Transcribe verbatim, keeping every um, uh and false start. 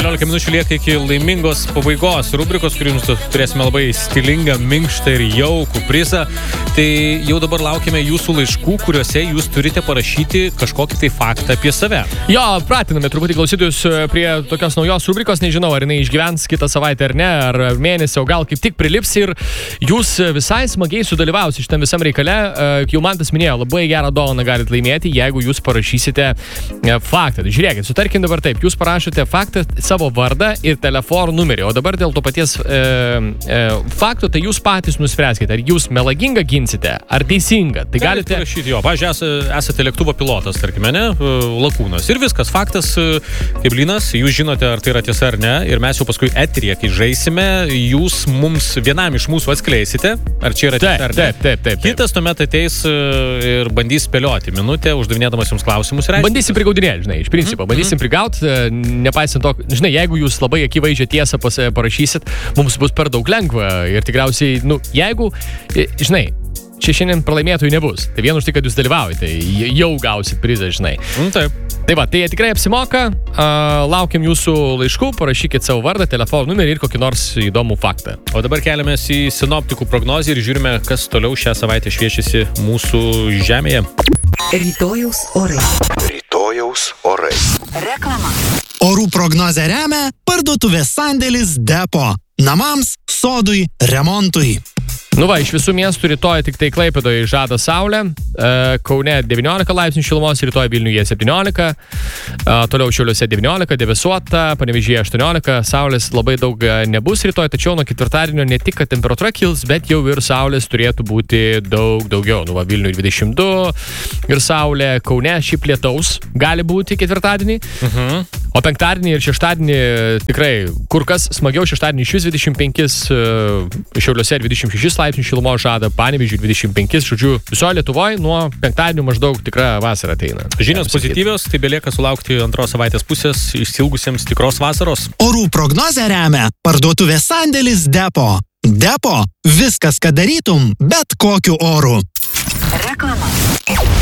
keliolika minučių lieka iki laimingos pabaigos rubrikos, kurį jums turėsime labai stilingą, minkštą ir jaukų prizą. Tai jau dabar laukime jūsų laiškų, kuriuose jūs turite parašyti kažkokį tai faktą apie save. Jo, pratiname truputį klausytojus prie tokios naujos rubrikos, nežinau, ar jinai išgyvens kitą savaitę ar ne, ar mėnesį, o gal kaip tik prilips ir jūs visai smagiai sudalyvausite šitam visam reikale. Jau man tas minėjo, labai gerą dovaną galite laimėti, jeigu jūs parašysite faktą. Žiūrėkit, sutarkim dabar taip, jūs parašote faktą, savo vardą ir telefono numerį, o dabar dėl to paties e, e, fakto, tai jūs patys nuspręskite, ar jūs melagingą ginsite, ar teisingą. Tai galite parašyti, jo, pažiūrėjau, esate lėktuvo pilotas, tarkime, ne, lakūnas. Ir viskas, faktas, kaip lynas, jūs žinote, ar tai yra tiesa ar ne, ir mes jau paskui eteryje, kai žaisime, jūs mums vienam iš mūsų atskleisite, ar čia yra tiesa ar ne. Taip, taip, taip. Kitas tuomet ateis ir bandys spėlioti minutę, uždavinėdamas jums klausimus. Bandysim prigaudinėti, žinai, iš principo. Bandysim mm-hmm. prigauti, nepaisant to, žinai, jeigu jūs labai akivaizdžią tiesą parašysit, mums bus per daug lengva ir tikriausiai, nu, jeigu, žinai, čia šiandien pralaimėtojų nebus. Tai vien už tai, kad jūs dalyvaujate, jau gausit prizą, žinai. Mm, taip. Tai va, tai tikrai apsimoka, uh, laukiam jūsų laiškų, parašykit savo vardą, telefono numerį ir kokį nors įdomų faktą. O dabar keliamės į sinoptikų prognozę ir žiūrime, kas toliau šią savaitę šviečiasi mūsų žemėje. Rytojaus orai. Rytojaus orai. Reklama. Orų prognozę remia parduotuvės sandėlis Depo. Namams, sodui, remontui. Nu va, iš visų miestų rytoj tik tai Klaipėdoje žada saulė, Kaune devyniolika laipsnių šilumos, rytoj Vilniuje septyniolika, toliau Šiauliuose devyniolika, debesuota, Panevėžyje aštuoniolika, saulės labai daug nebus rytoj, tačiau nuo ketvirtadienio ne tik, kad temperatūra kils, bet jau ir saulės turėtų būti daug daugiau. Nu va, Vilniuje dvidešimt du ir saulė, Kaune šiaip lietaus gali būti ketvirtadienį, uh-huh. o penktadienį ir šeštadienį tikrai kur kas smagiau, šeštadienį iš vis dvidešimt penki, Šiauliuose dvidešimt šeši laipsnių šilumos žada, Panevėžiui dvidešimt penki, žodžiu, visoje Lietuvoje nuo penktadienio maždaug tikra vasara ateina. Žinios pozityvios, tai belieka sulaukti antros savaitės pusės išsilgusiems tikros vasaros. Orų prognozę remia parduotuvės sandėlis Depo. Depo. Viskas, ką darytum, bet kokiu oru. Reklama.